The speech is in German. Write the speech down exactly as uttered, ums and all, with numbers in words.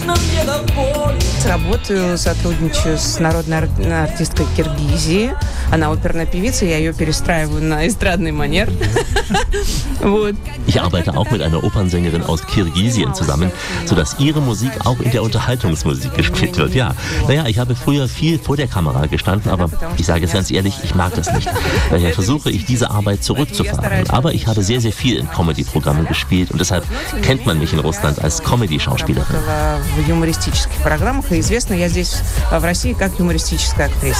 Работаю, сотрудничаю с народной ар- артисткой Киргизии. Она оперная певица, я ее перестраиваю на эстрадный манер. Вот. Ich arbeite auch mit einer Opernsängerin aus Kirgisien zusammen, sodass ihre Musik auch in der Unterhaltungsmusik gespielt wird. Ja, naja, ich habe früher viel vor der Kamera gestanden, aber ich sage es ganz ehrlich, ich mag das nicht. Daher versuche ich, diese Arbeit zurückzufahren. Aber ich habe sehr, sehr viel in Comedy-Programmen gespielt und deshalb kennt man mich in Russland als Comedy-Schauspielerin. В юмористических программах, и известна я здесь в России как юмористическая актриса.